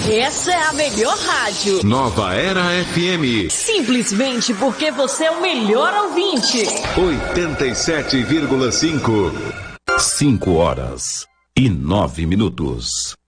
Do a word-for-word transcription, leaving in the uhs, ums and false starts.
Essa é a melhor rádio. Nova Era F M. Simplesmente porque você é o melhor ouvinte. oitenta e sete vírgula cinco. Cinco horas e nove minutos.